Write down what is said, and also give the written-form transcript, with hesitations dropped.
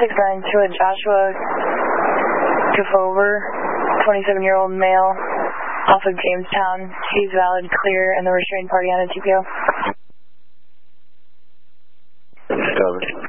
692 at Joshua Kafover, 27-year-old male, off of Jamestown. He's valid, clear, and the restrained party on a TPO. Discovered.